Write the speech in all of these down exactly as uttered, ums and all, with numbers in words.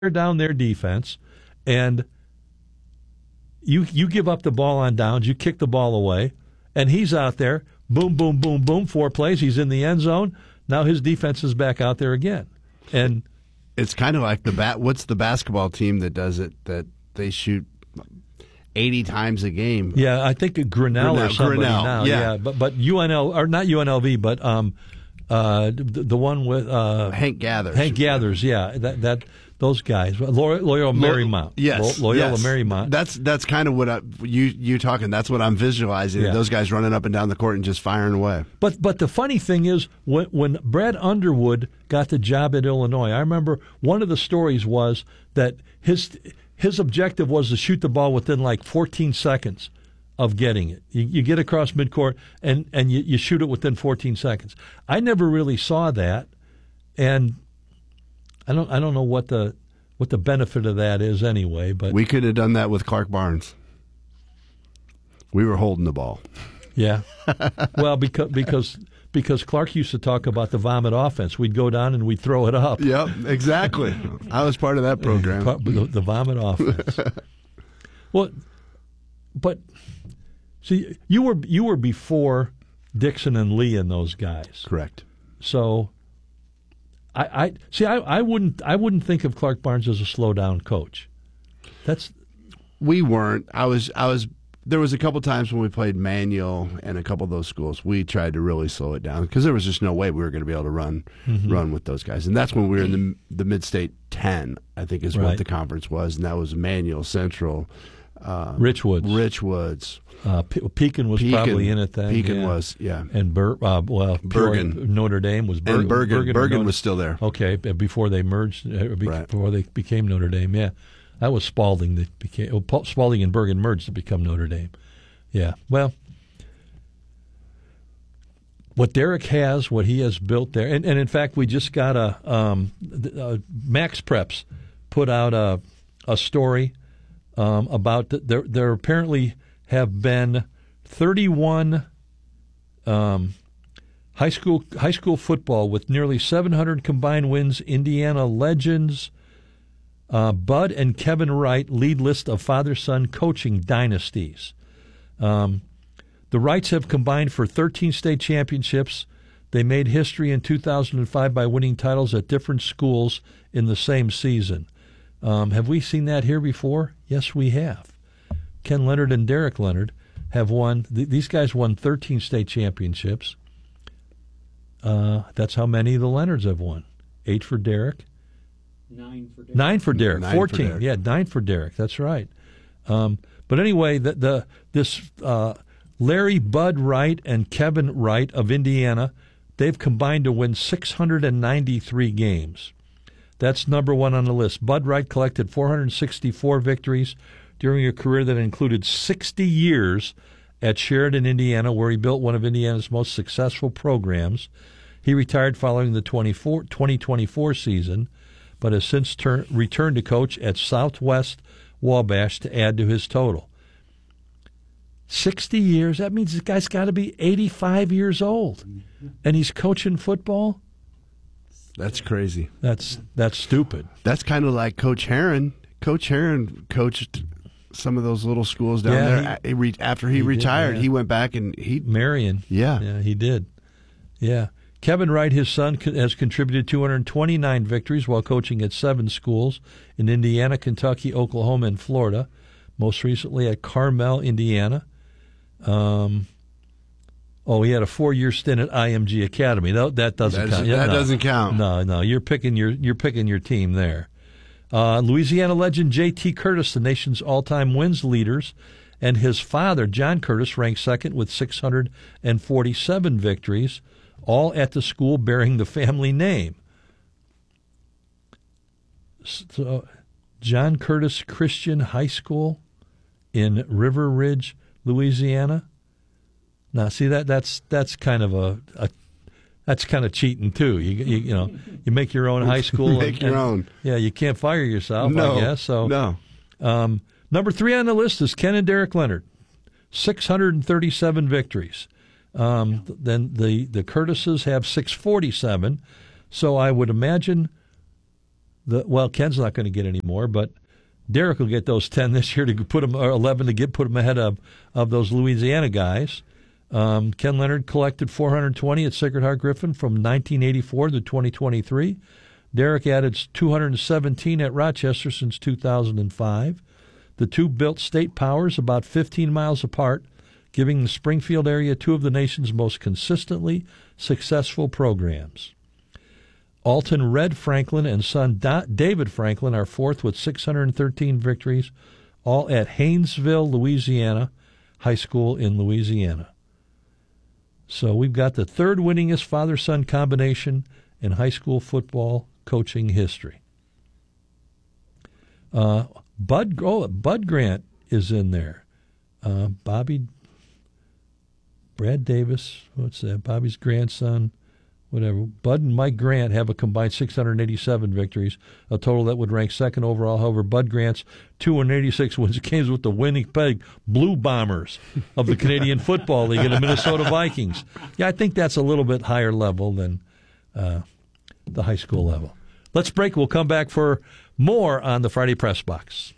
down their defense, and you you give up the ball on downs, you kick the ball away, and he's out there, boom, boom, boom, boom, four plays, he's in the end zone. Now his defense is back out there again. And it's kind of like the bat. What's the basketball team that does it, that they shoot eighty times a game? Yeah, I think Grinnell, Grinnell or somebody Grinnell, now. Yeah. yeah, but but U N L, or not U N L V, but um, uh, the, the one with uh, Hank Gathers. Hank Gathers, yeah, that that those guys. Loyola, Loyola Marymount. Yes, Loyola yes. Marymount. That's that's kind of what I, you you talking. That's what I'm visualizing. Yeah. Those guys running up and down the court and just firing away. But but the funny thing is, when when Brad Underwood got the job at Illinois, I remember one of the stories was that his his objective was to shoot the ball within like fourteen seconds of getting it. You, you get across midcourt and and you, you shoot it within fourteen seconds. I never really saw that, and I don't I don't know what the what the benefit of that is anyway. But we could have done that with Clark Barnes. We were holding the ball. Yeah. Well, because because because Clark used to talk about the vomit offense. We'd go down and we'd throw it up. Yep, exactly. I was part of that program. The, the vomit offense. Well, but see, you were you were before Dixon and Lee and those guys. Correct. So, I, I see. I, I wouldn't I wouldn't think of Clark Barnes as a slow down coach. That's we weren't. I was I was. There was a couple times when we played Manual and a couple of those schools, we tried to really slow it down because there was just no way we were going to be able to run mm-hmm. run with those guys. And that's when we were in the the Mid-State ten, I think is right. what the conference was, and that was Manual, Central, uh, Richwoods. Richwoods. Uh, Pe- Pekin was Pekin, probably in it then. Pekin yeah. was, yeah. And Ber- uh, well, Bergen. Notre Dame was Ber- and Bergen. Bergen, Bergen Notre- was still there. Okay, before they merged, uh, be- right. before they became Notre Dame. Yeah, that was Spalding that became well, Spalding and Bergen merged to become Notre Dame. Yeah, well, what Derek has, what he has built there, and, and in fact, we just got a um, uh, Max Preps put out a a story um, about the, there. There apparently have been thirty-one um, high school high school football with nearly seven hundred combined wins. Indiana legends uh, Bud and Kevin Wright lead list of father-son coaching dynasties. Um, the Wrights have combined for thirteen state championships. They made history in two thousand five by winning titles at different schools in the same season. Um, have we seen that here before? Yes, we have. Ken Leonard and Derek Leonard have won. Th- these guys won thirteen state championships. Uh, that's how many the Leonards have won. Eight for Derek. Nine for Derek. Nine for Derek. Nine Fourteen. for Derek. Yeah, nine for Derek. That's right. Um, but anyway, the, the this uh, Larry Bud Wright and Kevin Wright of Indiana, they've combined to win six hundred ninety-three games. That's number one on the list. Bud Wright collected four hundred sixty-four victories during a career that included sixty years at Sheridan, Indiana, where he built one of Indiana's most successful programs. He retired following the twenty twenty-four season, but has since turn, returned to coach at Southwest Wabash to add to his total. sixty years, that means this guy's got to be eighty-five years old, and he's coaching football? That's crazy. That's that's stupid. That's kind of like Coach Herron. Coach Herron coached some of those little schools down Yeah, there. He, he re, after he, he retired, did, yeah. he went back and he... Marion. Yeah. Yeah, he did. Yeah. Kevin Wright, his son, has contributed two hundred twenty-nine victories while coaching at seven schools in Indiana, Kentucky, Oklahoma, and Florida. Most recently at Carmel, Indiana. Um, oh, he had a four-year stint at I M G Academy. That, that doesn't That's, count. Yeah, that no. doesn't count. No, no, you're picking your you're picking your team there. Uh, Louisiana legend J T Curtis, the nation's all-time wins leaders, and his father John Curtis ranked second with six hundred forty-seven victories, all at the school bearing the family name. So, John Curtis Christian High School in River Ridge, Louisiana. Now, see that that's that's kind of a, a that's kind of cheating too. You, you you know you make your own high school. Make and, your and, own. Yeah, you can't fire yourself. No, I guess so. No. Um, number three on the list is Ken and Derek Leonard, six hundred thirty-seven victories. Um, then the the Curtises have six hundred forty-seven. So I would imagine the well, Ken's not going to get any more, but Derek will get those ten this year to put him, or eleven to get put him ahead of, of those Louisiana guys. Um, Ken Leonard collected four hundred twenty at Sacred Heart Griffin from nineteen eighty-four to twenty twenty-three. Derek added two hundred seventeen at Rochester since two thousand five. The two built state powers about fifteen miles apart, giving the Springfield area two of the nation's most consistently successful programs. Alton Red Franklin and son Da- David Franklin are fourth with six hundred thirteen victories, all at Haynesville, Louisiana, high school in Louisiana. So we've got the third winningest father-son combination in high school football coaching history. Uh, Bud oh, Bud Grant is in there. Uh, Bobby, Brad Davis, what's that? Bobby's grandson, whatever. Bud and Mike Grant have a combined six hundred eighty-seven victories, a total that would rank second overall. However, Bud Grant's two hundred eighty-six wins games with the Winnipeg Blue Bombers of the Canadian Football League and the Minnesota Vikings. Yeah, I think that's a little bit higher level than uh, the high school level. Let's break. We'll come back for more on the Friday Press Box.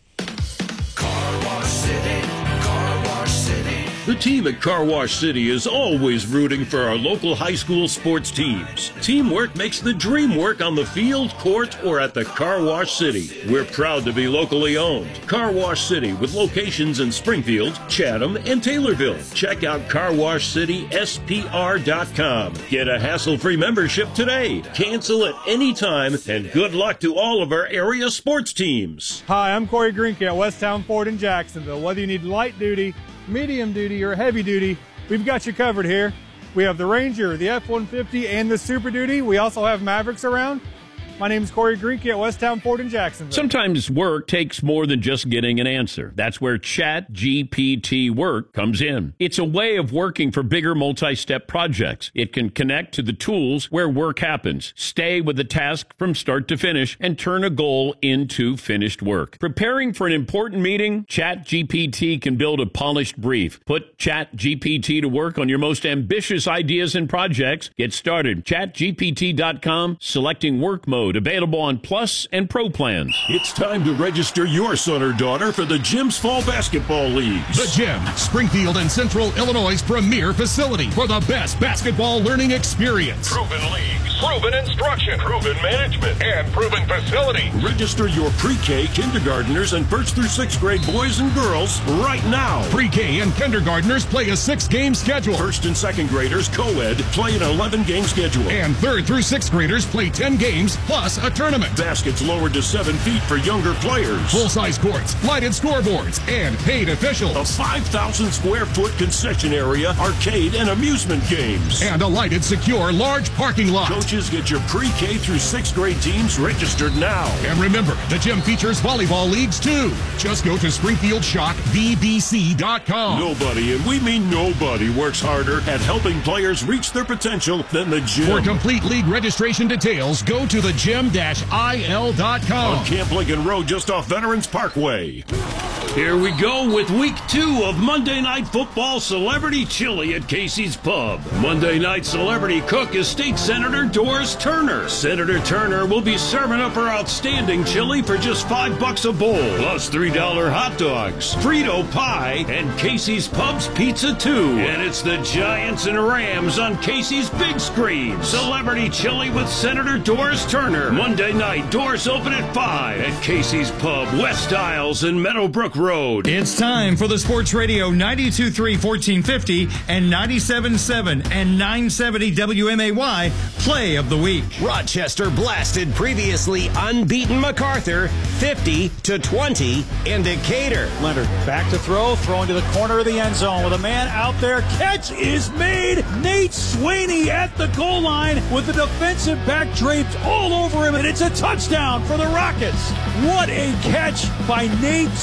Car Wash City, Car Wash City. The team at Car Wash City is always rooting for our local high school sports teams. Teamwork makes the dream work on the field, court, or at the Car Wash City. We're proud to be locally owned. Car Wash City with locations in Springfield, Chatham, and Taylorville. Check out car wash city s p r dot com. Get a hassle-free membership today. Cancel at any time, and good luck to all of our area sports teams. Hi, I'm Corey Greenke at Westtown Ford in Jacksonville. Whether you need light duty, medium duty, or heavy duty, we've got you covered here. We have the Ranger, the F one fifty, and the Super Duty. We also have Mavericks around. My name is Corey Greenke at Westtown Ford in Jacksonville. Sometimes work takes more than just getting an answer. That's where Chat G P T Work comes in. It's a way of working for bigger multi-step projects. It can connect to the tools where work happens, stay with the task from start to finish, and turn a goal into finished work. Preparing for an important meeting, Chat G P T can build a polished brief. Put Chat G P T to work on your most ambitious ideas and projects. Get started. chat G P T dot com, selecting work mode. Available on Plus and Pro plans. It's time to register your son or daughter for the Gym's Fall Basketball Leagues. The Gym, Springfield and Central Illinois' premier facility for the best basketball learning experience. Proven leagues, proven instruction, proven management, and proven facility. Register your pre-K, kindergartners, and first through sixth grade boys and girls right now. Pre-K and kindergartners play a six-game schedule. First and second graders, co-ed, play an eleven-game schedule. And third through sixth graders play ten games plus a tournament. Baskets lowered to seven feet for younger players. Full-size courts, lighted scoreboards, and paid officials. A five thousand square foot concession area, arcade, and amusement games. And a lighted, secure, large parking lot. Coaches, get your pre-K through sixth grade teams registered now. And remember, the gym features volleyball leagues too. Just go to Springfield Shock V B C dot com. Nobody, and we mean nobody, works harder at helping players reach their potential than the gym. For complete league registration details, go to the gym dash I L dot com. On Camp Lincoln Road, just off Veterans Parkway. Here we go with week two of Monday Night Football Celebrity Chili at Casey's Pub. Monday night celebrity cook is State Senator Doris Turner. Senator Turner will be serving up her outstanding chili for just five bucks a bowl, plus three dollar hot dogs, Frito pie, and Casey's Pub's pizza too. And it's the Giants and Rams on Casey's big screen. Celebrity Chili with Senator Doris Turner. Monday night, doors open at five at Casey's Pub, West Isles and Meadowbrook Road. It's time for the Sports Radio ninety-two point three, fourteen fifty and ninety-seven point seven and nine seventy W M A Y Play of the Week. Rochester blasted previously unbeaten MacArthur fifty to twenty in Decatur. Leonard back to throw, throwing to the corner of the end zone with a man out there. Catch is made. Nate Swaney at the goal line with the defensive back draped all over him, and it's a touchdown for the Rockets. What a catch by Nate Swaney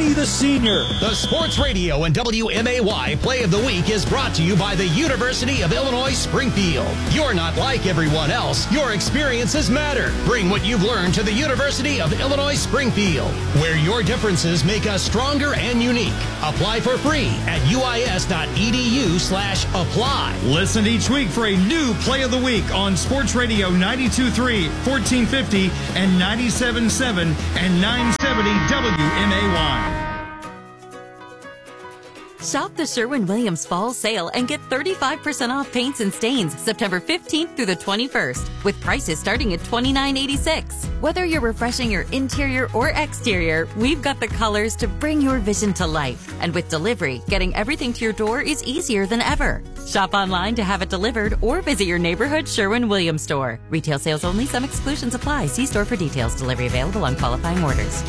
Sweeney the senior. The Sports Radio and W M A Y Play of the Week is brought to you by the University of Illinois Springfield. You're not like everyone else. Your experiences matter. Bring what you've learned to the University of Illinois Springfield, where your differences make us stronger and unique. Apply for free at uis.edu slash apply. Listen each week for a new Play of the Week on Sports Radio ninety-two point three, fourteen fifty, and ninety-seven point seven and nine seventy W M A Y. Shop the Sherwin-Williams Fall Sale and get thirty-five percent off paints and stains September fifteenth through the twenty-first, with prices starting at twenty-nine eighty-six. Whether you're refreshing your interior or exterior, we've got the colors to bring your vision to life. And with delivery, getting everything to your door is easier than ever. Shop online to have it delivered or visit your neighborhood Sherwin-Williams store. Retail sales only. Some exclusions apply. See store for details. Delivery available on qualifying orders.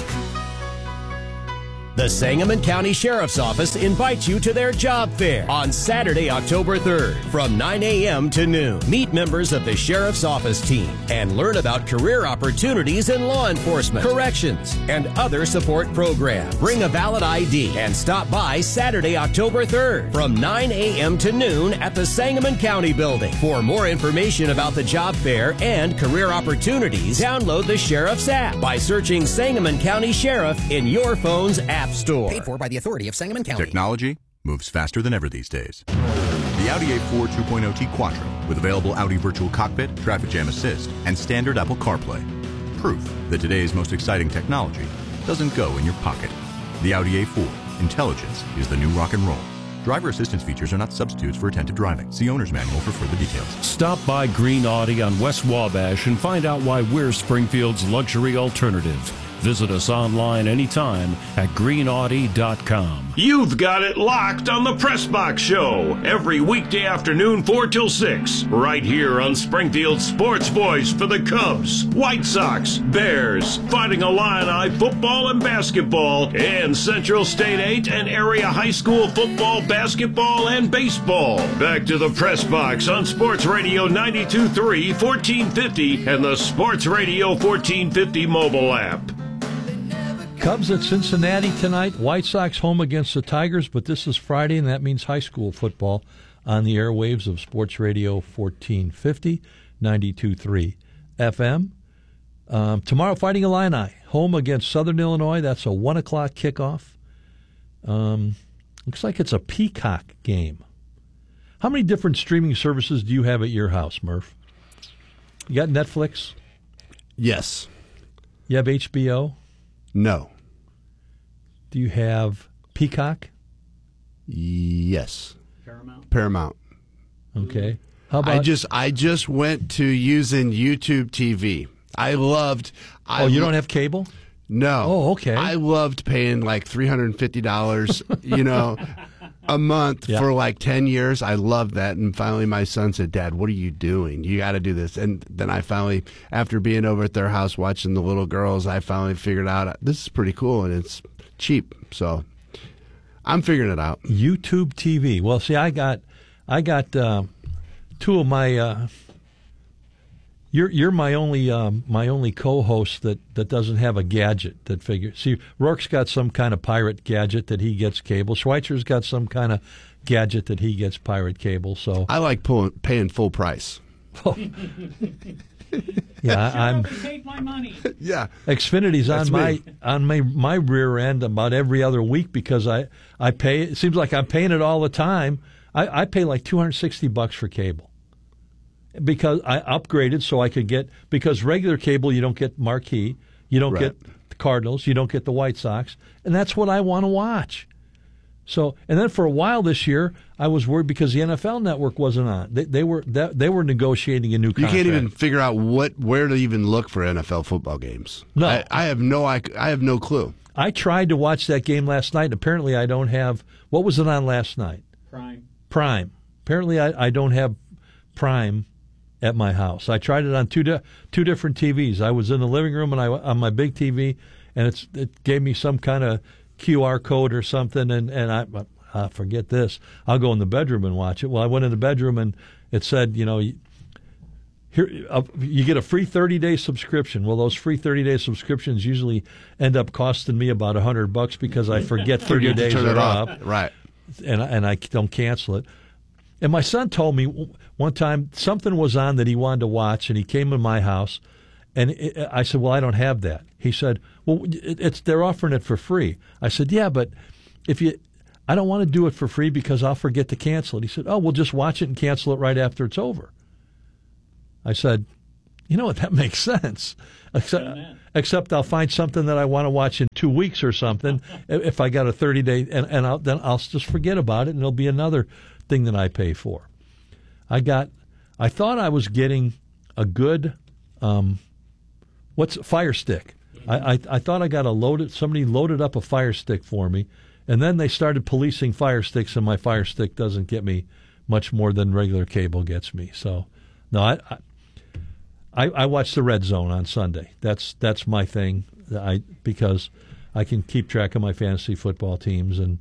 The Sangamon County Sheriff's Office invites you to their job fair on Saturday, October third from nine a.m. to noon. Meet members of the Sheriff's Office team and learn about career opportunities in law enforcement, corrections, and other support programs. Bring a valid I D and stop by Saturday, October third from nine a.m. to noon at the Sangamon County Building. For more information about the job fair and career opportunities, download the Sheriff's app by searching Sangamon County Sheriff in your phone's app store. Paid for by the authority of Sangamon County. Technology moves faster than ever these days. The Audi A four two point oh T Quattro with available Audi Virtual Cockpit, Traffic Jam Assist, and standard Apple CarPlay. Proof that today's most exciting technology doesn't go in your pocket. The Audi A four. Intelligence is the new rock and roll. Driver assistance features are not substitutes for attentive driving. See owner's manual for further details. Stop by Green Audi on West Wabash and find out why we're Springfield's luxury alternative. Visit us online anytime at green audi dot com. You've got it locked on the Press Box Show every weekday afternoon, four till six, right here on Springfield's sports voice for the Cubs, White Sox, Bears, Fighting Illini football and basketball, and Central State eight and area high school football, basketball, and baseball. Back to the Press Box on Sports Radio ninety-two point three, fourteen fifty, and the Sports Radio fourteen fifty mobile app. Cubs at Cincinnati tonight. White Sox home against the Tigers, but this is Friday, and that means high school football on the airwaves of Sports Radio fourteen fifty, ninety-two point three F M. Um, tomorrow, Fighting Illini home against Southern Illinois. That's a one o'clock kickoff. Um, looks like it's a Peacock game. How many different streaming services do you have at your house, Murph? You got Netflix? Yes. You have H B O? No. Do you have Peacock? Yes. Paramount. Paramount. Okay. How about I just I just went to using YouTube T V. I loved. I Oh, you lo- don't have cable? No. Oh, okay. I loved paying like three hundred and fifty dollars, you know, a month Yeah. for like ten years. I loved that, and finally, my son said, "Dad, what are you doing? You got to do this." And then I finally, after being over at their house watching the little girls, I finally figured out this is pretty cool and it's cheap. So I'm figuring it out. YouTube T V. Well, see, I got, I got uh, two of my. Uh, you're you're my only um, my only co-host that, that doesn't have a gadget that figures. See, Rourke's got some kind of pirate gadget that he gets cable. Schweitzer's got some kind of gadget that he gets pirate cable. So I like pulling, paying full price. Yeah, Sure, I'm. but take my money. Yeah, Xfinity's That's on my me. on my my rear end about every other week because I, I pay. It seems like I'm paying it all the time. I, I pay like two hundred sixty bucks for cable because I upgraded so I could get because regular cable you don't get Marquee, you don't Right. get the Cardinals, you don't get the White Sox, and that's what I want to watch. So, and then for a while this year, I was worried because the N F L Network wasn't on. They, they were they were negotiating a new You contract. can't even figure out what where to even look for N F L football games. No. I, I have no I, I have no clue. I tried to watch that game last night. Apparently, I don't have. What was it on last night? Prime. Prime. Apparently, I, I don't have Prime at my house. I tried it on two di- two different T Vs. I was in the living room and I on my big T V, and it's it gave me some kind of Q R code or something, and and I. Uh, forget this. I'll go in the bedroom and watch it. Well, I went in the bedroom and it said, you know, here uh, you get a free thirty-day subscription. Well, those free thirty-day subscriptions usually end up costing me about one hundred bucks because I forget thirty days are up. Right. And, and I don't cancel it. And my son told me one time something was on that he wanted to watch, and he came in my house, and it, I said, well, I don't have that. He said, well, it, it's they're offering it for free. I said, yeah, but if you, I don't want to do it for free because I'll forget to cancel it. He said, oh, well, just watch it and cancel it right after it's over. I said, you know what, that makes sense. Except, except I'll find something that I want to watch in two weeks or something if I got a thirty-day, and, and I'll, then I'll just forget about it, and it'll be another thing that I pay for. I got, I thought I was getting a good, um, what's Fire Stick. I, I I thought I got a loaded, somebody loaded up a Fire Stick for me, and then they started policing Fire Sticks, and my Fire Stick doesn't get me much more than regular cable gets me. So, no, I, I I, I watch the Red Zone on Sunday. That's that's my thing. I because I can keep track of my fantasy football teams, and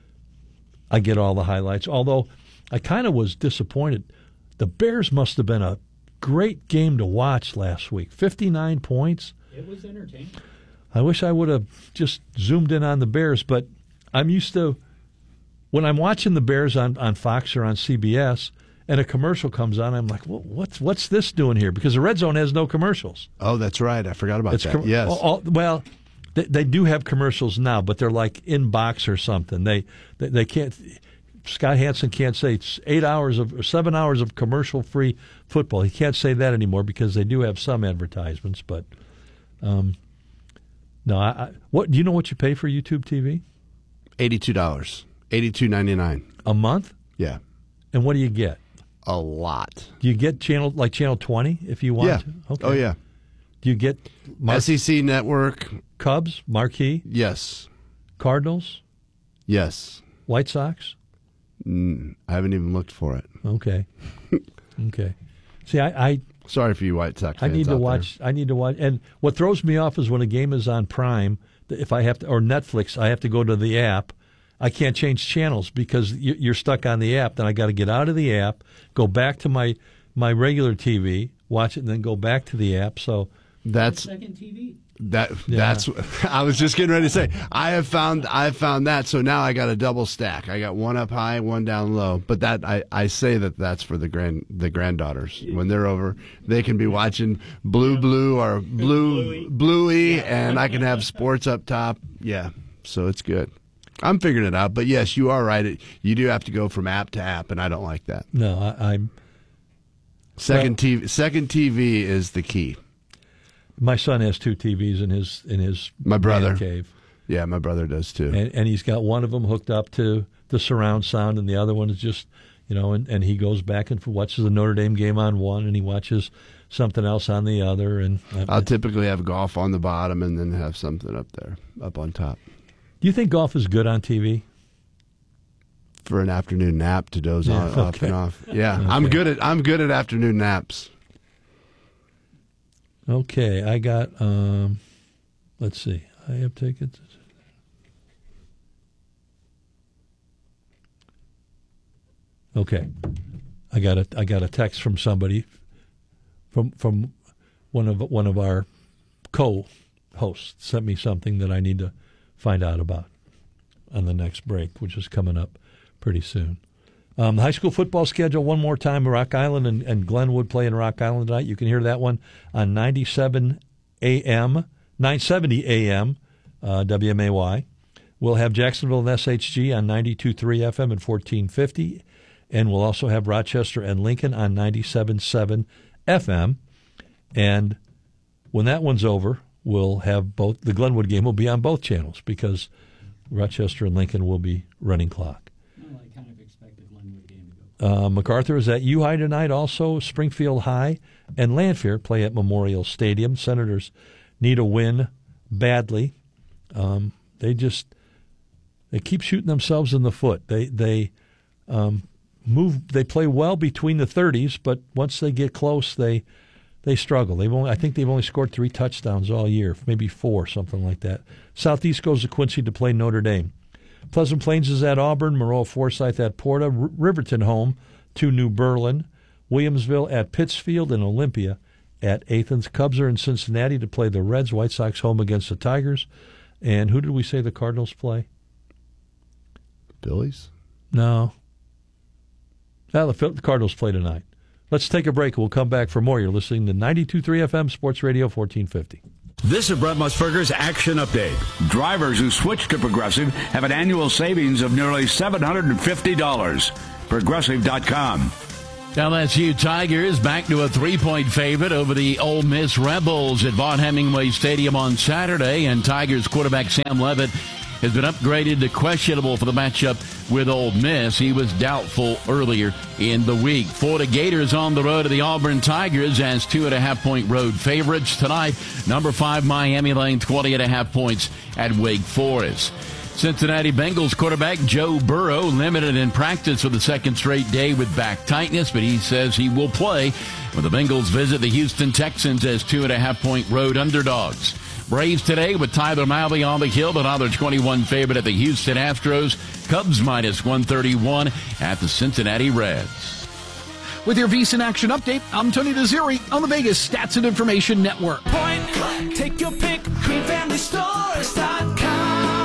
I get all the highlights. Although I kind of was disappointed. The Bears must have been a great game to watch last week. fifty-nine points. It was entertaining. I wish I would have just zoomed in on the Bears, but I'm used to when I'm watching the Bears on, on Fox or on C B S, and a commercial comes on, I'm like, well, what's what's this doing here? Because the Red Zone has no commercials. Oh, that's right. I forgot about it's that. Com- yes. All, all, well, they, they do have commercials now, but they're like in box or something. They they, they can't. Scott Hansen can't say it's eight hours of or seven hours of commercial-free football. He can't say that anymore because they do have some advertisements. But um, no, I, I, what do you know what you pay for YouTube T V? Eighty-two dollars, eighty-two ninety-nine a month. Yeah. And what do you get? A lot. Do you get channel like channel twenty if you want? Yeah. To? Okay. Oh yeah. Do you get Mar- S E C Network? Cubs, Marquee? Yes. Cardinals? Yes. White Sox? Mm, I haven't even looked for it. Okay. Okay. See, I, I sorry for you White Sox I fans need to out watch. there. I need to watch. And what throws me off is when a game is on Prime. If I have to, or Netflix, I have to go to the app. I can't change channels because you're stuck on the app. Then I got to get out of the app, go back to my my regular T V, watch it, and then go back to the app. So that's second T V. That Yeah. that's I was just getting ready to say. I have found I have found that. So now I got a double stack. I got one up high, one down low. But that I, I say that that's for the grand the granddaughters. When they're over, they can be watching Blue Blue or Blue Bluey, and I can have sports up top. Yeah, so it's good. I'm figuring it out. But yes, you are right. It, you do have to go from app to app, and I don't like that. no, I, I'm Second Well- T V second T V is the key. my son has two T Vs in his in his My brother. man cave, Yeah, my brother does too. and and he's got one of them hooked up to the surround sound, and the other one is just you know, and, and he goes back and watches the Notre Dame game on one, and he watches something else on the other, and uh, I'll typically have golf on the bottom and then have something up there, up on top. do you think golf is good on T V? For an afternoon nap to doze Yeah, on, off okay. and off. Yeah, Okay. I'm good at I'm good at afternoon naps. Okay, I got. Um, let's see. I have tickets. Okay, I got a I got a text from somebody from from one of one of our co-hosts sent me something that I need to find out about on the next break, which is coming up pretty soon. Um, the high school football schedule one more time. Rock Island and, and Glenwood play in Rock Island tonight. You can hear that one on ninety-seven A M, nine seventy A M, uh, W M A Y. We'll have Jacksonville and S H G on ninety-two point three F M and fourteen fifty. And we'll also have Rochester and Lincoln on ninety-seven point seven F M. And when that one's over, we'll have both. The Glenwood game will be on both channels because Rochester and Lincoln will be running clock. Well, I kind of expected Glenwood game to go. Uh, MacArthur is at U High tonight also. Springfield High and Lanphier play at Memorial Stadium. Senators need a win badly. Um, they just they keep shooting themselves in the foot. They they um, move. They play well between the thirties, but once they get close, they they struggle. They've only I think they've only scored three touchdowns all year, maybe four, something like that. Southeast goes to Quincy to play Notre Dame. Pleasant Plains is at Auburn. Moreau Forsyth at Porta. R- Riverton home to New Berlin. Williamsville at Pittsfield, and Olympia at Athens. Cubs are in Cincinnati to play the Reds. White Sox home against the Tigers. And who did we say the Cardinals play? Phillies? No. Well, the Cardinals play tonight. Let's take a break. We'll come back for more. You're listening to ninety-two point three F M Sports Radio fourteen fifty. This is Brett Musburger's Action Update. Drivers who switch to Progressive have an annual savings of nearly seven hundred fifty dollars. Progressive dot com. L S U Tigers back to a three-point favorite over the Ole Miss Rebels at Vaught Hemingway Stadium on Saturday, and Tigers quarterback Sam Leavitt has been upgraded to questionable for the matchup with Ole Miss. He was doubtful earlier in the week. Florida Gators on the road to the Auburn Tigers as two and a half point road favorites tonight. Number five Miami laying twenty and a half points at Wake Forest. Cincinnati Bengals quarterback Joe Burrow limited in practice for the second straight day with back tightness, but he says he will play when the Bengals visit the Houston Texans as two and a half point road underdogs. Braves today with Tyler Mahle on the hill, another twenty-one favorite at the Houston Astros. Cubs minus one thirty-one at the Cincinnati Reds. With your VSiN Action Update, I'm Tony Desiri on the Vegas Stats and Information Network. Point click, take your pick, green family stores dot com.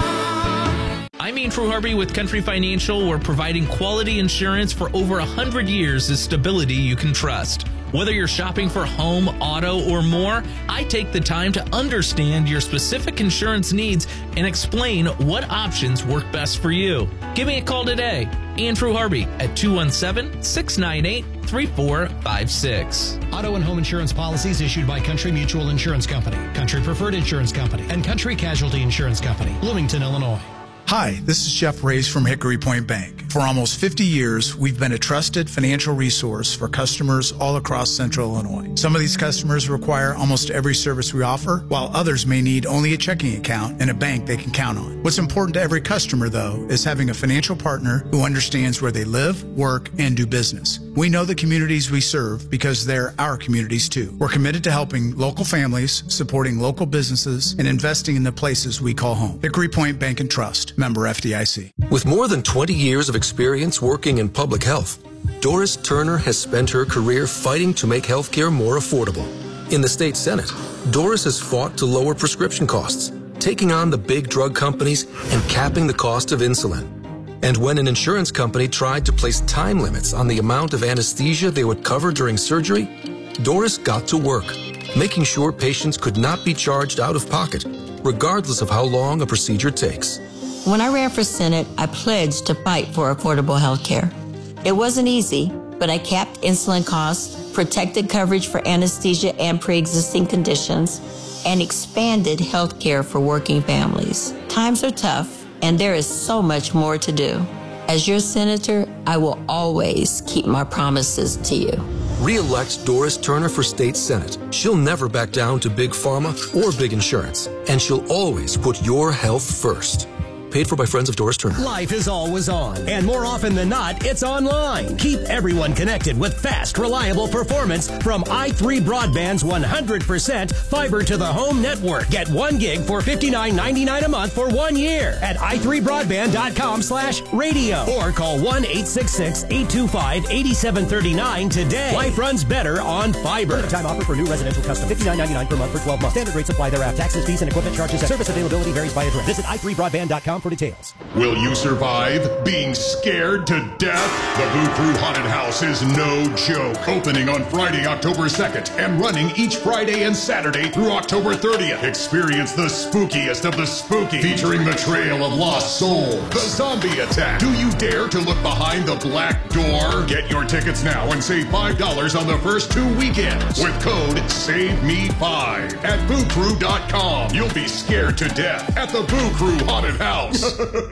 I'm Andrew Harvey with Country Financial. We're providing quality insurance for over one hundred years is stability you can trust. Whether you're shopping for home, auto, or more, I take the time to understand your specific insurance needs and explain what options work best for you. Give me a call today. Andrew Harvey at two one seven, six nine eight, three four five six. Auto and home insurance policies issued by Country Mutual Insurance Company, Country Preferred Insurance Company, and Country Casualty Insurance Company, Bloomington, Illinois. Hi, this is Jeff Rays from Hickory Point Bank. For almost fifty years, we've been a trusted financial resource for customers all across Central Illinois. Some of these customers require almost every service we offer, while others may need only a checking account and a bank they can count on. What's important to every customer, though, is having a financial partner who understands where they live, work, and do business. We know the communities we serve because they're our communities, too. We're committed to helping local families, supporting local businesses, and investing in the places we call home. Hickory Point Bank and Trust. Member F D I C. With more than twenty years of experience working in public health, Doris Turner has spent her career fighting to make healthcare more affordable. In the state Senate, Doris has fought to lower prescription costs, taking on the big drug companies and capping the cost of insulin. And when an insurance company tried to place time limits on the amount of anesthesia they would cover during surgery, Doris got to work, making sure patients could not be charged out of pocket, regardless of how long a procedure takes. When I ran for Senate, I pledged to fight for affordable health care. It wasn't easy, but I capped insulin costs, protected coverage for anesthesia and pre-existing conditions, and expanded health care for working families. Times are tough, and there is so much more to do. As your senator, I will always keep my promises to you. Re-elect Doris Turner for state Senate. She'll never back down to big pharma or big insurance, and she'll always put your health first. Paid for by Friends of Doris Turner. Life is always on, and more often than not, it's online. Keep everyone connected with fast, reliable performance from i three Broadband's one hundred percent fiber to the home network. Get one gig for fifty-nine ninety-nine a month for one year at i three broadband dot com slash radio or call one eight six six, eight two five, eight seven three nine today. Life runs better on fiber. Limited time offer for new residential custom. fifty-nine ninety-nine per month for twelve months. Standard rates apply thereafter. Taxes, fees, and equipment charges. Service availability varies by address. Visit i three broadband dot com for details. Will you survive being scared to death? The Boo Crew Haunted House is no joke. Opening on Friday, October second, and running each Friday and Saturday through October thirtieth. Experience the spookiest of the spooky, featuring the Trail of Lost Souls, the Zombie Attack. Do you dare to look behind the black door? Get your tickets now and save five dollars on the first two weekends with code save me five at boo crew dot com. You'll be scared to death at the Boo Crew Haunted House.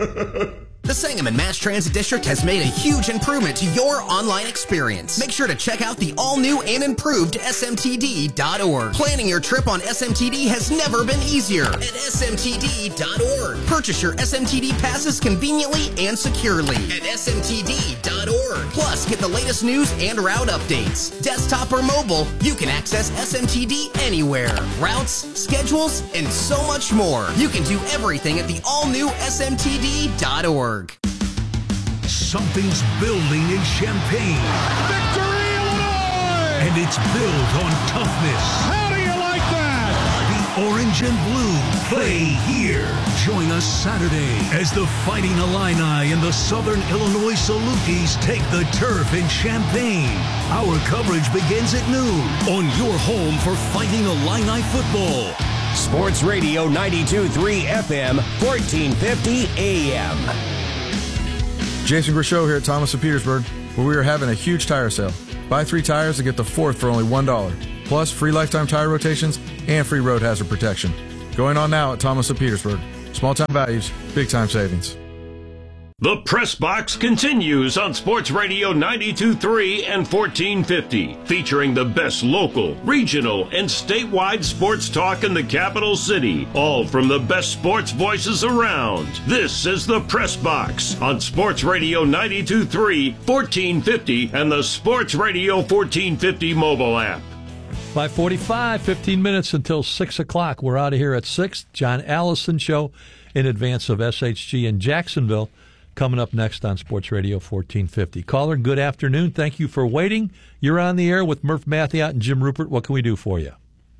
The Sangamon Mass Transit District has made a huge improvement to your online experience. Make sure to check out the all-new and improved S M T D dot org. Planning your trip on S M T D has never been easier at S M T D dot org. Purchase your S M T D passes conveniently and securely at S M T D dot org. Plus, get the latest news and route updates. Desktop or mobile, you can access S M T D anywhere. Routes, schedules, and so much more. You can do everything at the all-new S M T D dot org. Something's building in Champaign. Victory, Illinois! and it's built on toughness. How do you like that? The Orange and Blue play here. Join us Saturday as the Fighting Illini and the Southern Illinois Salukis take the turf in Champaign. Our coverage begins at noon on your home for Fighting Illini football. Sports Radio ninety-two point three F M, fourteen fifty A M. Jason Grishow here at Thomas of Petersburg, where we are having a huge tire sale. Buy three tires and get the fourth for only one dollar. Plus free lifetime tire rotations and free road hazard protection. Going on now at Thomas of Petersburg. Small time values, big time savings. The Press Box continues on Sports Radio ninety-two point three and fourteen fifty, featuring the best local, regional, and statewide sports talk in the capital city, all from the best sports voices around. This is the Press Box on Sports Radio ninety-two point three, fourteen fifty, and the Sports Radio fourteen fifty mobile app. five forty-five, fifteen minutes until six o'clock. We're out of here at six. John Allison Show in advance of S H G in Jacksonville. Coming up next on Sports Radio fourteen fifty. Caller, good afternoon. Thank you for waiting. You're on the air with Murph Mathiot and Jim Rupert. What can we do for you?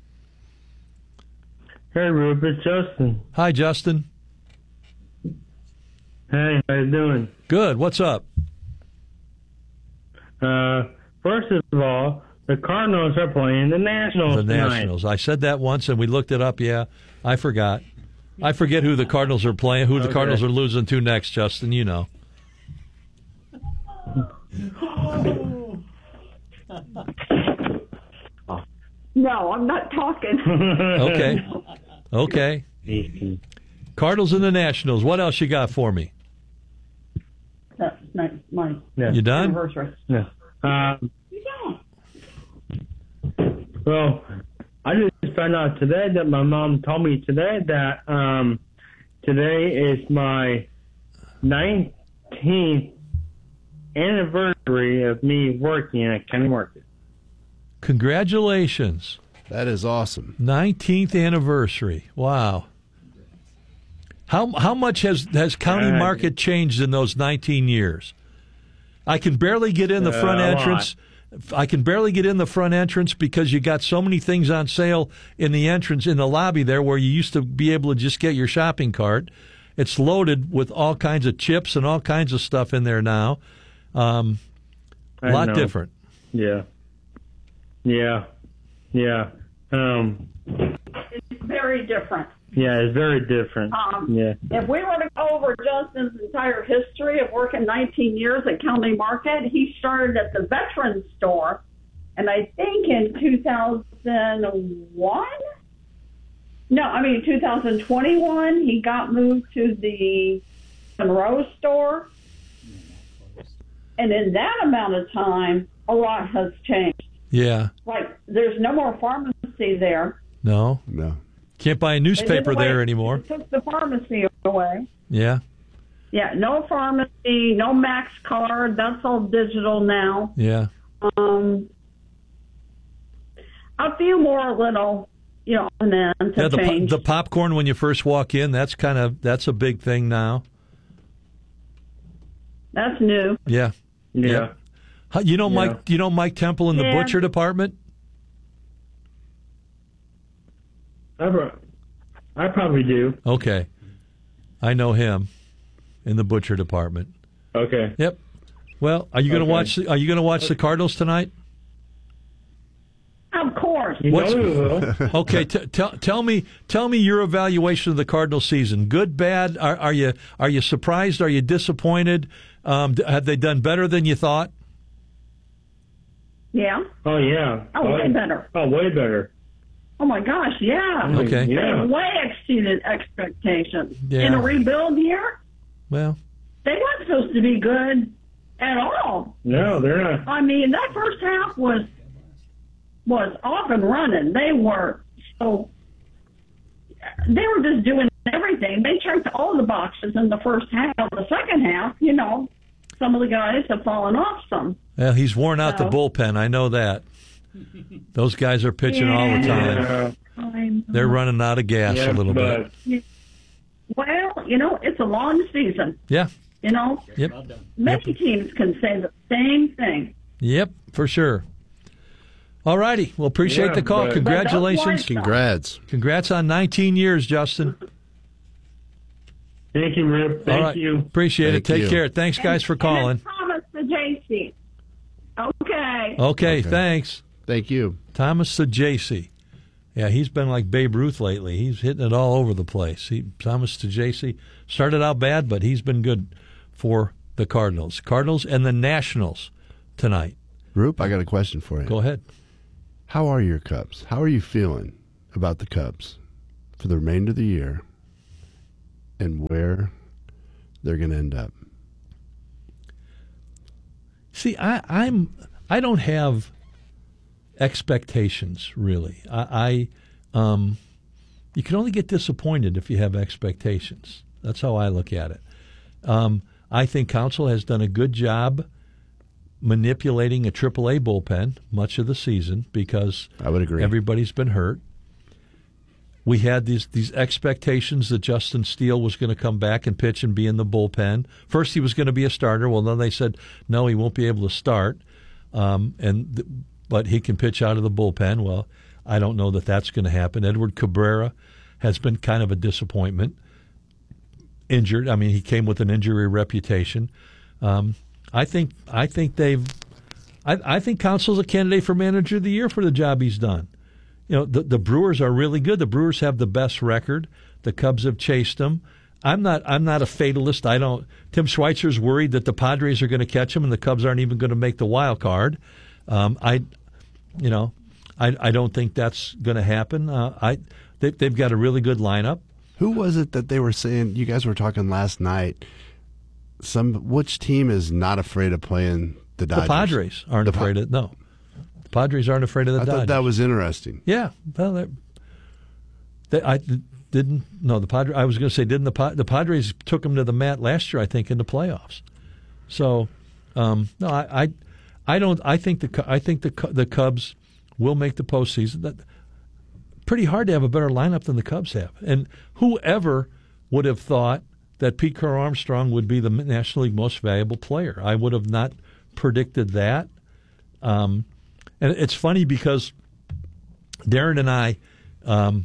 Hey, Rupert, Justin. Hi, Justin. Hey, how you doing? Good. What's up? Uh, first of all, the Cardinals are playing the Nationals The tonight. Nationals. I said that once, and we looked it up. Yeah, I forgot. I forget who the Cardinals are playing, who the Okay. Cardinals are losing to next, Justin. You know. No, I'm not talking. Okay. Okay. Cardinals and the Nationals. What else you got for me? That's nice, mine. Yeah. You done? Anniversary. Yeah. Um, You don't. well, I just found out today that my mom told me today that um, today is my nineteenth anniversary of me working at County Market. Congratulations. That is awesome. nineteenth anniversary. Wow. How how much has, has County Uh, Market changed in those nineteen years? I can barely get in the Uh, front a lot. entrance. I can barely get in the front entrance because you got so many things on sale in the entrance, in the lobby there, where you used to be able to just get your shopping cart. It's loaded with all kinds of chips and all kinds of stuff in there now. Um, a I lot know. different. Yeah. Yeah. Yeah. Um, It's very different. yeah, it's very different. Um, yeah. If we were to go over Justin's entire history of working nineteen years at County Market, he started at the Veterans Store, and I think in two thousand one? No, I mean two thousand twenty-one, he got moved to the Monroe Store. And in that amount of time, a lot has changed. Yeah. Like, there's no more pharmacy there. No. No. Can't buy a newspaper They did away- there anymore. They took the pharmacy away. Yeah. Yeah, no pharmacy, no Max card. That's all digital now. Yeah. Um, a few more little, you know, and then to Yeah, the, po- change. the popcorn when you first walk in, that's kind of that's a big thing now. That's new. Yeah. Yeah. How- You know Yeah. Mike you know Mike Temple in the Yeah. butcher department? I, pro- I probably do. Okay. I know him in the butcher department. Okay. Yep. Well, are you going to Okay. watch the, are you going to watch the Cardinals tonight? Of course. You What's- know we will. Okay, t- tell tell me tell me your evaluation of the Cardinal season. Good, bad? Are, are you are you surprised? Are you disappointed? Um, d- have they done better than you thought? Yeah. Oh, yeah. Oh, way better. Oh, way better. Oh, my gosh, yeah. Okay. Yeah. They way exceeded expectations. Yeah. In a rebuild year, Well, they weren't supposed to be good at all. No, they're not. I mean, that first half was was off and running. They were so they were just doing everything. They checked all the boxes in the first half. The second half, you know, some of the guys have fallen off some. well, he's worn out the So- bullpen. I know that. Those guys are pitching all the time. Yeah. I'm- They're running out of gas Yeah, a little bit. but Well, you know, it's a long season. Yeah. You know, Yep. many teams can say the same thing. Yep, for sure. All righty. Well, appreciate Yeah, the call. but- Congratulations. Congrats. Congrats on nineteen years, Justin. Thank you, Rip. Thank All right. you. Appreciate Thank it. Take you. care. Thanks, guys, for calling. Thomas the J C. Okay. Okay, Okay. thanks. Thank you. Thomas Sajaci. Yeah, he's been like Babe Ruth lately. He's hitting it all over the place. He, Thomas Sajaci started out bad, but he's been good for the Cardinals. Cardinals and the Nationals tonight. Roop, I got a question for you. Go ahead. How are your Cubs? How are you feeling about the Cubs for the remainder of the year and where they're going to end up? See, I, I'm I don't have expectations really. I, I um, you can only get disappointed if you have expectations. That's how I look at it. Um, I think Counsell has done a good job manipulating a triple A bullpen much of the season because I would agree. Everybody's been hurt. We had these these expectations that Justin Steele was going to come back and pitch and be in the bullpen. First, he was going to be a starter. Well, then they said no, he won't be able to start, um, and th- but he can pitch out of the bullpen. Well, I don't know that that's going to happen. Edward Cabrera has been kind of a disappointment. Injured. I mean, he came with an injury reputation. Um, I think I think they've. I, I think Counsell's a candidate for manager of the year for the job he's done. You know, the, the Brewers are really good. The Brewers have the best record. The Cubs have chased them. I'm not. I'm not a fatalist. I don't. Tim Schweitzer's worried that the Padres are going to catch him, and the Cubs aren't even going to make the wild card. Um, I, you know, I, I don't think that's going to happen. Uh, I they, they've got a really good lineup. Who was it that they were saying? You guys were talking last night. Some which team is not afraid of playing the Dodgers? The Padres aren't The Pa- afraid of no. The Padres aren't afraid of the I Dodgers. thought that was interesting. Yeah, well, they, they, I didn't. No, the Padres. I was going to say, didn't the Pa- the Padres took them to the mat last year? I think in the playoffs. So, um, no, I, I, I don't. I think the I think the the Cubs will make the postseason. That pretty hard to have a better lineup than the Cubs have. And whoever would have thought that Pete Crow Armstrong would be the National League most valuable player? I would have not predicted that. Um, and it's funny because Darren and I, um,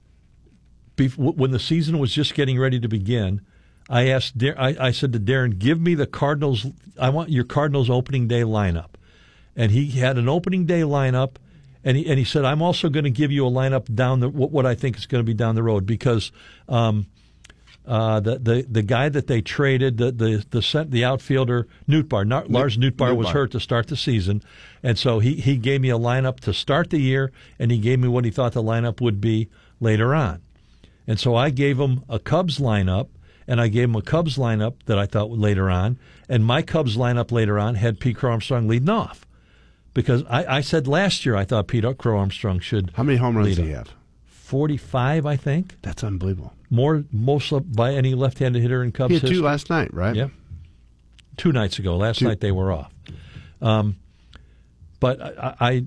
be, when the season was just getting ready to begin, I asked, Dar- I, I said to Darren, "Give me the Cardinals. I want your Cardinals opening day lineup." And he had an opening day lineup, and he and he said, "I'm also going to give you a lineup down the what, what I think is going to be down the road because." Um, Uh, the, the the guy that they traded, the the the, cent, the outfielder Nootbaar, Not, Lars Nootbaar was hurt to start the season, and so he, he gave me a lineup to start the year, and he gave me what he thought the lineup would be later on, and so I gave him a Cubs lineup, and I gave him a Cubs lineup that I thought would later on, and my Cubs lineup later on had Pete Crow Armstrong leading off, because I, I said last year I thought Pete Crow Armstrong should. How many home runs lead do you off. have? forty-five, I think. That's unbelievable. More, most by any left-handed hitter in Cubs He had history. two last night, right? Yeah, two nights ago. Last Two. night they were off. Um, but I, I,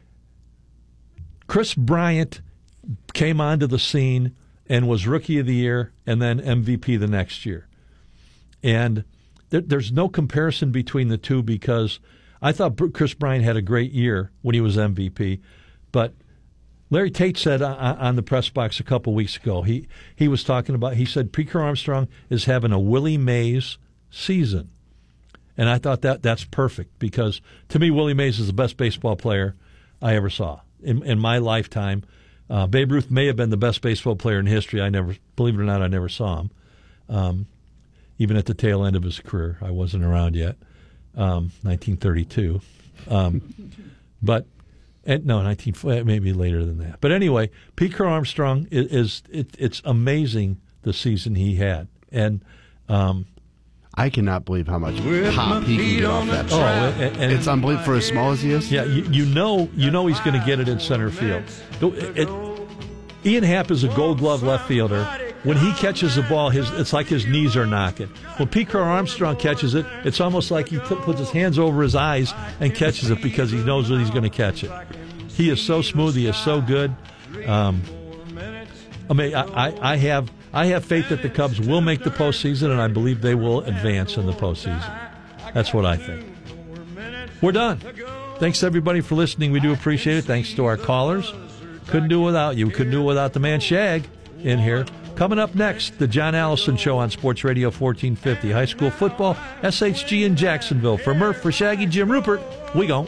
Chris Bryant came onto the scene and was Rookie of the Year and then M V P the next year. And there, there's no comparison between the two because I thought Chris Bryant had a great year when he was M V P, but Larry Tate said on the press box a couple weeks ago, he, he was talking about, he said Pete Crow Armstrong is having a Willie Mays season. And I thought that that's perfect because to me, Willie Mays is the best baseball player I ever saw in, in my lifetime. Uh, Babe Ruth may have been the best baseball player in history. I never, believe it or not, I never saw him. Um, even at the tail end of his career. I wasn't around yet. Um, nineteen thirty-two. Um, but And, no, nineteen maybe later than that. But anyway, Pete Crow Armstrong is, is it, it's amazing the season he had, and um, I cannot believe how much pop he can get off that. Oh, shot. and, and it's unbelievable for as small as he is. Yeah, you, you know, you know he's going to get it in center field. It, it, Ian Happ is a Gold Glove left fielder. When he catches the ball, his it's like his knees are knocking. When Pete Crow Armstrong catches it, it's almost like he t- puts his hands over his eyes and catches it because he knows that he's going to catch it. He is so smooth. He is so good. Um, I mean, I, I, I have I have faith that the Cubs will make the postseason, and I believe they will advance in the postseason. That's what I think. We're done. Thanks, everybody, for listening. We do appreciate it. Thanks to our callers. Couldn't do it without you. Couldn't do it without the man Shag in here. Coming up next, the John Allison Show on Sports Radio fourteen fifty. High school football, S H G in Jacksonville. For Murph, for Shaggy, Jim Rupert, we go.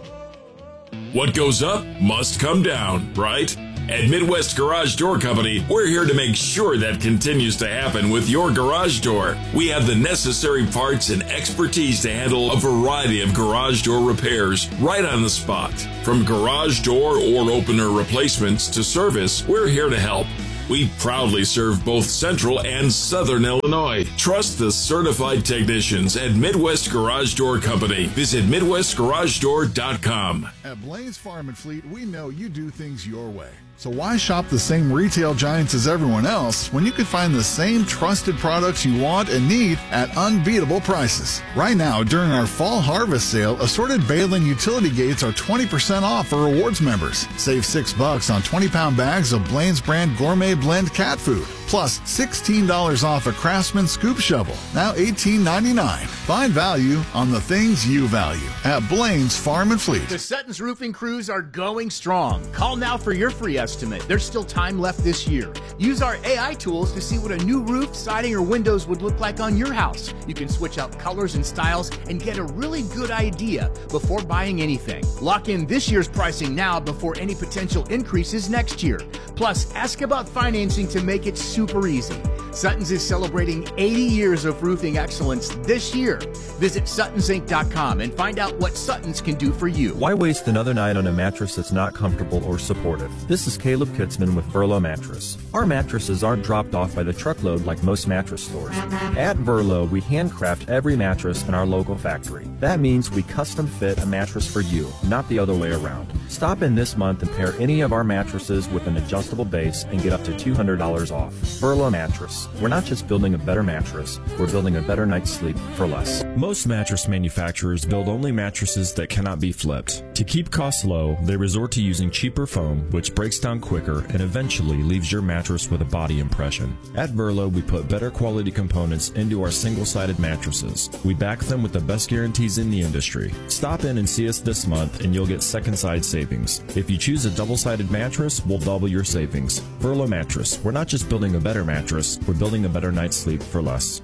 What goes up must come down, right? At Midwest Garage Door Company, we're here to make sure that continues to happen with your garage door. We have the necessary parts and expertise to handle a variety of garage door repairs right on the spot. From garage door or opener replacements to service, we're here to help. We proudly serve both Central and Southern Illinois. Trust the certified technicians at Midwest Garage Door Company. Visit Midwest Garage Door dot com. At Blaine's Farm and Fleet, we know you do things your way. So why shop the same retail giants as everyone else when you can find the same trusted products you want and need at unbeatable prices? Right now, during our fall harvest sale, assorted bale and utility gates are twenty percent off for rewards members. Save six bucks on twenty pound bags of Blaine's brand gourmet blend cat food. Plus sixteen dollars off a Craftsman scoop shovel, now eighteen ninety-nine. Find value on the things you value at Blaine's Farm and Fleet. The Sutton's roofing crews are going strong. Call now for your free estimate. There's still time left this year. Use our A I tools to see what a new roof, siding, or windows would look like on your house. You can switch out colors and styles and get a really good idea before buying anything. Lock in this year's pricing now before any potential increases next year. Plus, ask about financing to make it super easy. Sutton's is celebrating eighty years of roofing excellence this year. Visit Suttons Inc dot com and find out what Sutton's can do for you. Why waste another night on a mattress that's not comfortable or supportive? This is Caleb Kitzman with Verlo Mattress. Our mattresses aren't dropped off by the truckload like most mattress stores. At Verlo, we handcraft every mattress in our local factory. That means we custom fit a mattress for you, not the other way around. Stop in this month and pair any of our mattresses with an adjustable base and get up to two hundred dollars off. Verlo Mattress. We're not just building a better mattress, we're building a better night's sleep for less. Most mattress manufacturers build only mattresses that cannot be flipped. To keep costs low, they resort to using cheaper foam, which breaks down quicker and eventually leaves your mattress with a body impression. At Verlo, we put better quality components into our single-sided mattresses. We back them with the best guarantees in the industry. Stop in and see us this month and you'll get second side savings. If you choose a double-sided mattress, we'll double your savings. Verlo Mattress. We're not just building a better mattress, we're building a better night's sleep for less.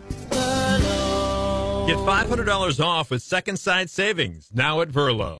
Get five hundred dollars off with second side savings now at Verlo.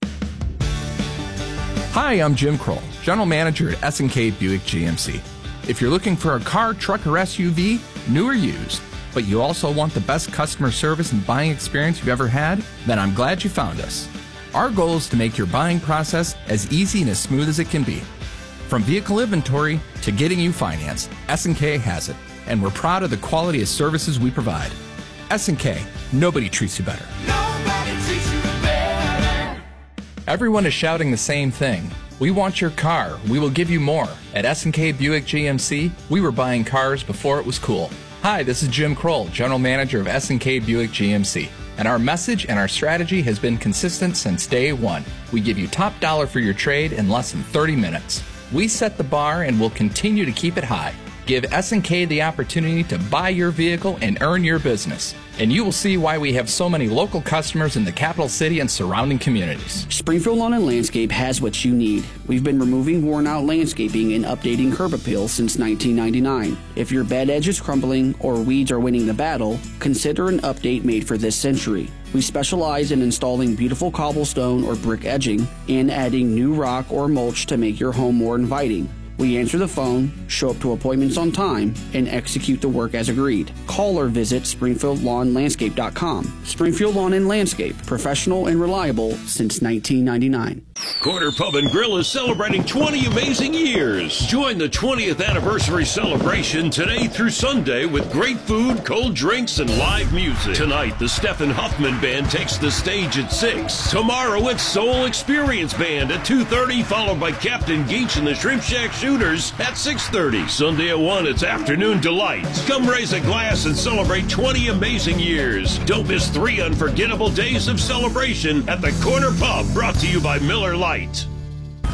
Hi, I'm Jim Kroll, General Manager at S and K Buick G M C. If you're looking for a car, truck, or S U V, new or used, but you also want the best customer service and buying experience you've ever had, then I'm glad you found us. Our goal is to make your buying process as easy and as smooth as it can be. From vehicle inventory to getting you financed, S and K has it, and we're proud of the quality of services we provide. S and K, nobody treats you better. Nobody treats you better. Everyone is shouting the same thing. We want your car. We will give you more. At S and K Buick G M C, we were buying cars before it was cool. Hi, this is Jim Kroll, General Manager of S and K Buick G M C. And our message and our strategy has been consistent since day one. We give you top dollar for your trade in less than thirty minutes. We set the bar and will continue to keep it high. Give S and K the opportunity to buy your vehicle and earn your business. And you will see why we have so many local customers in the capital city and surrounding communities. Springfield Lawn and Landscape has what you need. We've been removing worn-out landscaping and updating curb appeal since nineteen ninety-nine. If your bed edge is crumbling or weeds are winning the battle, consider an update made for this century. We specialize in installing beautiful cobblestone or brick edging and adding new rock or mulch to make your home more inviting. We answer the phone, show up to appointments on time, and execute the work as agreed. Call or visit Springfield Lawn Landscape dot com. Springfield Lawn and Landscape, professional and reliable since nineteen ninety-nine. Corner Pub and Grill is celebrating twenty amazing years. Join the twentieth anniversary celebration today through Sunday with great food, cold drinks, and live music. Tonight, the Stephen Huffman Band takes the stage at six. Tomorrow, it's Soul Experience Band at two thirty, followed by Captain Geach and the Shrimp Shack Shooters at six thirty. Sunday at one, it's Afternoon Delight. Come raise a glass and celebrate twenty amazing years. Don't miss three unforgettable days of celebration at the Corner Pub, brought to you by Miller Lite.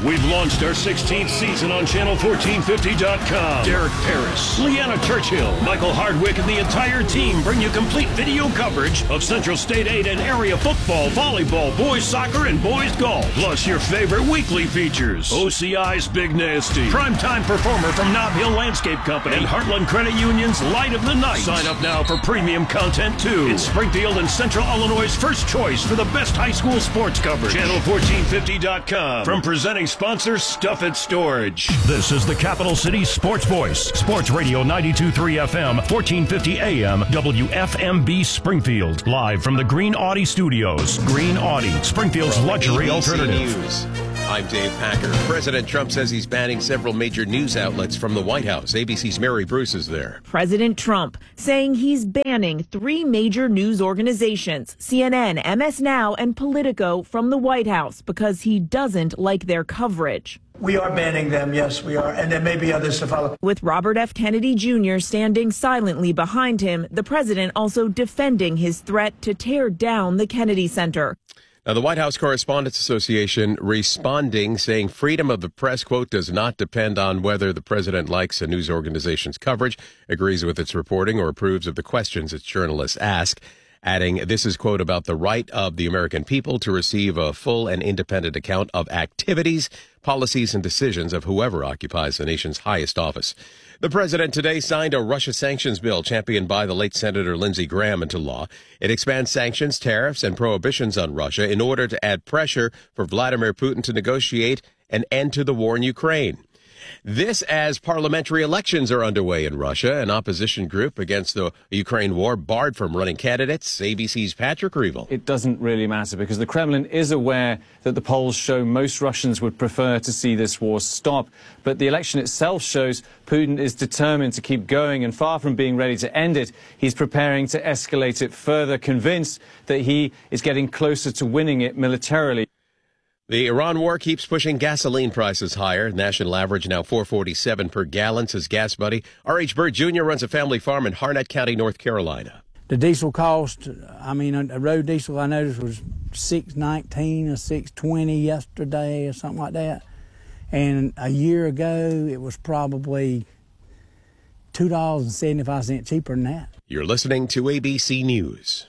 We've launched our sixteenth season on channel fourteen fifty dot com. Derek Paris, Leanna Churchill, Michael Hardwick, and the entire team bring you complete video coverage of Central State eight and area football, volleyball, boys soccer, and boys golf. Plus your favorite weekly features. O C I's Big Nasty, primetime performer from Nob Hill Landscape Company, and Heartland Credit Union's Light of the Night. Sign up now for premium content too. It's Springfield and Central Illinois' first choice for the best high school sports coverage. channel fourteen fifty dot com. From presenting sponsor Stuff It Storage. This is the Capital City Sports Voice. Sports Radio ninety-two point three F M, fourteen fifty A M, W F M B Springfield. Live from the Green Audi Studios. Green Audi, Springfield's from luxury A B C alternative. News. I'm Dave Packer. President Trump says he's banning several major news outlets from the White House. A B C's Mary Bruce is there. President Trump saying he's banning three major news organizations, C N N, M S Now, and Politico, from the White House because he doesn't like their coverage. We are banning them, yes, we are, and there may be others to follow. With Robert F. Kennedy Junior standing silently behind him, the president also defending his threat to tear down the Kennedy Center. Now, the White House Correspondents Association responding, saying freedom of the press, quote, does not depend on whether the president likes a news organization's coverage, agrees with its reporting, or approves of the questions its journalists ask, adding, this is, quote, about the right of the American people to receive a full and independent account of activities, policies, and decisions of whoever occupies the nation's highest office. The president today signed a Russia sanctions bill championed by the late Senator Lindsey Graham into law. It expands sanctions, tariffs, and prohibitions on Russia in order to add pressure for Vladimir Putin to negotiate an end to the war in Ukraine. This as parliamentary elections are underway in Russia. An opposition group against the Ukraine war barred from running candidates. A B C's Patrick Reevell. It doesn't really matter because the Kremlin is aware that the polls show most Russians would prefer to see this war stop. But the election itself shows Putin is determined to keep going, and far from being ready to end it, he's preparing to escalate it further, convinced that he is getting closer to winning it militarily. The Iran war keeps pushing gasoline prices higher. National average now four forty-seven per gallon, says Gas Buddy. R H. Bird Junior runs a family farm in Harnett County, North Carolina. The diesel cost, I mean, a road diesel I noticed was six nineteen or six twenty yesterday or something like that. And a year ago, it was probably two dollars and seventy-five cents cheaper than that. You're listening to A B C News.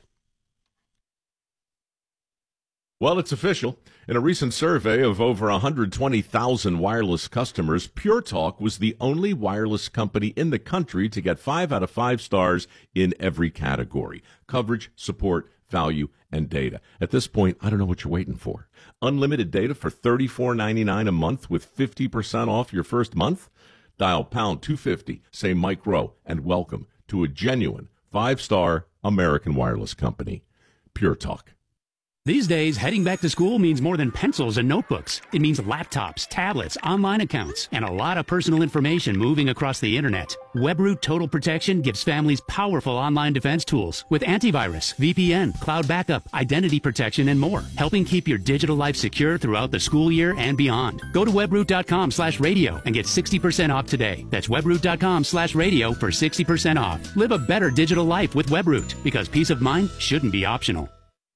Well, it's official. In a recent survey of over one hundred twenty thousand wireless customers, Pure Talk was the only wireless company in the country to get five out of five stars in every category: coverage, support, value, and data. At this point, I don't know what you're waiting for. Unlimited data for thirty-four ninety-nine a month with fifty percent off your first month? Dial pound two fifty, say Mike Rowe, and welcome to a genuine five-star American wireless company. Pure Talk. These days, heading back to school means more than pencils and notebooks. It means laptops, tablets, online accounts, and a lot of personal information moving across the internet. WebRoot Total Protection gives families powerful online defense tools with antivirus, V P N, cloud backup, identity protection, and more, helping keep your digital life secure throughout the school year and beyond. Go to webroot.com slash radio and get sixty percent off today. That's webroot.com slash radio for sixty percent off. Live a better digital life with WebRoot, because peace of mind shouldn't be optional.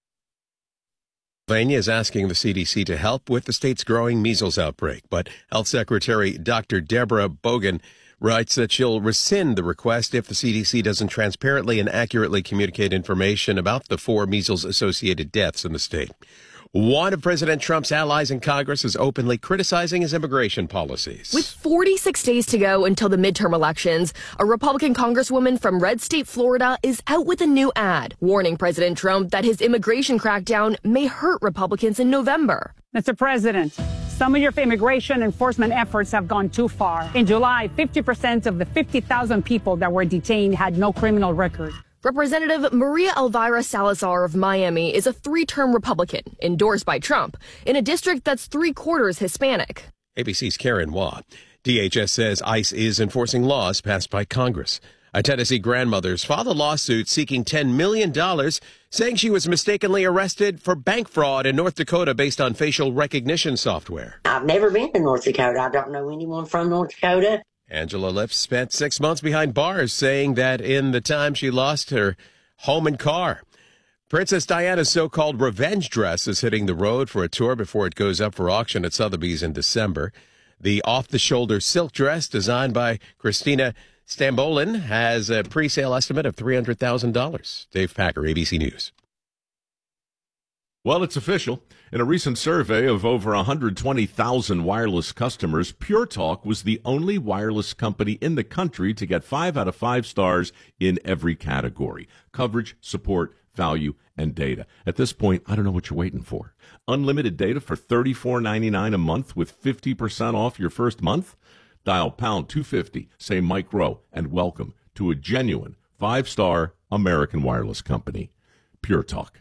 Pennsylvania is asking the C D C to help with the state's growing measles outbreak, but Health Secretary Doctor Deborah Bogan writes that she'll rescind the request if the C D C doesn't transparently and accurately communicate information about the four measles-associated deaths in the state. One of President Trump's allies in Congress is openly criticizing his immigration policies. With forty-six days to go until the midterm elections, a Republican congresswoman from Red State, Florida, is out with a new ad, warning President Trump that his immigration crackdown may hurt Republicans in November. Mister President, some of your immigration enforcement efforts have gone too far. In July, fifty percent of the fifty thousand people that were detained had no criminal record. Representative Maria Elvira Salazar of Miami is a three-term Republican, endorsed by Trump, in a district that's three-quarters Hispanic. A B C's Karen Waugh. D H S says ICE is enforcing laws passed by Congress. A Tennessee grandmother's filed a lawsuit seeking ten million dollars, saying she was mistakenly arrested for bank fraud in North Dakota based on facial recognition software. I've never been to North Dakota. I don't know anyone from North Dakota. Angela Lips spent six months behind bars, saying that in the time she lost her home and car. Princess Diana's so-called revenge dress is hitting the road for a tour before it goes up for auction at Sotheby's in December. The off-the-shoulder silk dress designed by Christina Stambolin has a pre-sale estimate of three hundred thousand dollars. Dave Packer, A B C News. Well, it's official. In a recent survey of over one hundred twenty thousand wireless customers, Pure Talk was the only wireless company in the country to get five out of five stars in every category: coverage, support, value, and data. At this point, I don't know what you're waiting for. Unlimited data for thirty-four ninety-nine a month with fifty percent off your first month? Dial pound two fifty, say Mike Rowe, and welcome to a genuine five-star American wireless company. Pure Talk.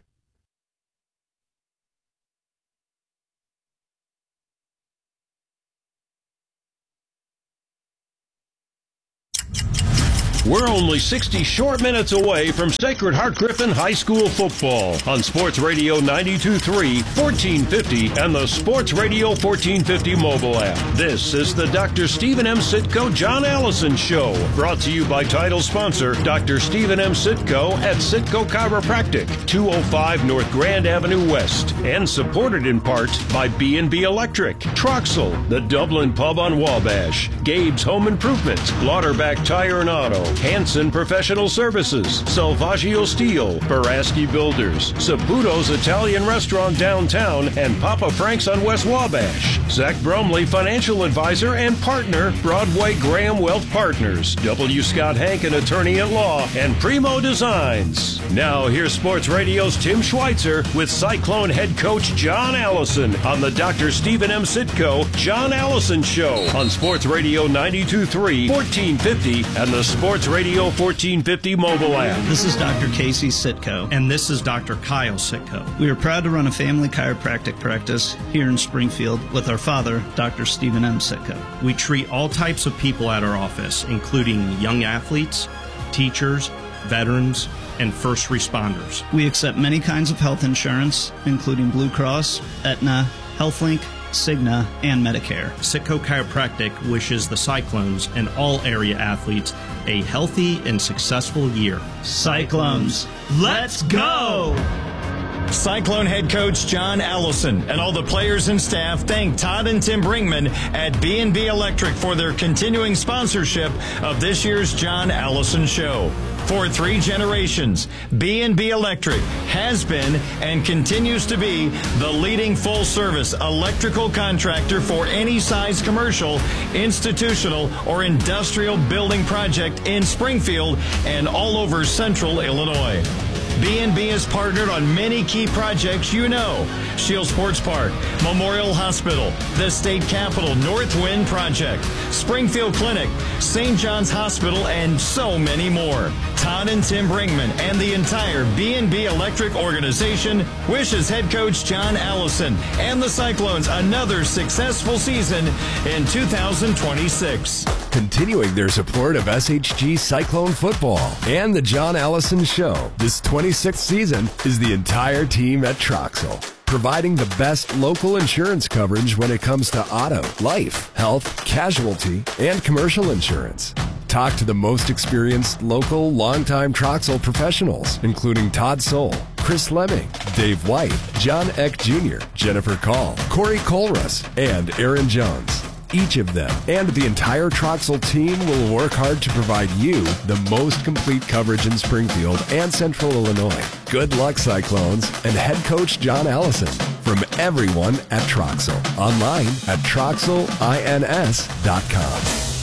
We're only sixty short minutes away from Sacred Heart Griffin High School football on Sports Radio ninety-two point three, fourteen fifty, and the Sports Radio fourteen fifty mobile app. This is the Doctor Stephen M. Sitko John Allison Show, brought to you by title sponsor Doctor Stephen M. Sitko at Sitko Chiropractic, two oh five North Grand Avenue West, and supported in part by B and B Electric, Troxel, the Dublin Pub on Wabash, Gabe's Home Improvement, Lauterbach Tire and Auto, Hanson Professional Services, Salvaggio Steel, Baraski Builders, Saputo's Italian Restaurant downtown, and Papa Frank's on West Wabash. Zach Bromley, financial advisor and partner, Broadway Graham Wealth Partners, W. Scott Hank, an attorney at law, and Primo Designs. Now here's Sports Radio's Tim Schweitzer with Cyclone head coach John Allison on the Doctor Stephen M. Sitko John Allison Show on Sports Radio ninety-two point three, fourteen fifty, and the Sports Radio fourteen fifty mobile app. This is Doctor Casey Sitko, and this is Doctor Kyle Sitko. We are proud to run a family chiropractic practice here in Springfield with our father, Doctor Stephen M. Sitko. We treat all types of people at our office, including young athletes, teachers, veterans, and first responders. We accept many kinds of health insurance, including Blue Cross, Aetna, HealthLink, Cigna, and Medicare. Sitko Chiropractic wishes the Cyclones and all area athletes a healthy and successful year. Cyclones, let's go! Cyclone head coach John Allison and all the players and staff thank Todd and Tim Brinkman at B and B Electric for their continuing sponsorship of this year's John Allison Show. For three generations, B and B Electric has been and continues to be the leading full-service electrical contractor for any size commercial, institutional, or industrial building project in Springfield and all over central Illinois. B and B has partnered on many key projects you know: Shield Sports Park, Memorial Hospital, the State Capitol North Wind Project, Springfield Clinic, Saint John's Hospital, and so many more. Todd and Tim Brinkman and the entire B and B Electric organization wishes head coach John Allison and the Cyclones another successful season in two thousand twenty-six. Continuing their support of S H G Cyclone football and the John Allison Show, this twenty-sixth season is the entire team at Troxel, providing the best local insurance coverage when it comes to auto, life, health, casualty, and commercial insurance. Talk to the most experienced local, longtime Troxel professionals, including Todd Soul, Chris Lemming, Dave White, John Eck Junior, Jennifer Call, Corey Colrus, and Aaron Jones. Each of them and the entire Troxel team will work hard to provide you the most complete coverage in Springfield and Central Illinois. Good luck, Cyclones, and head coach John Allison from everyone at Troxel. Online at troxel ins dot com.